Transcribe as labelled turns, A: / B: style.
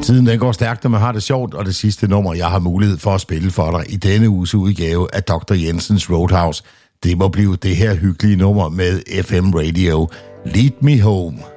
A: Tiden den går stærkt, når man har det sjovt, og det sidste nummer, jeg har mulighed for at spille for dig i denne uges udgave af Dr. Jensens Roadhouse, det må blive det her hyggelige nummer med FM Radio, Lead Me Home.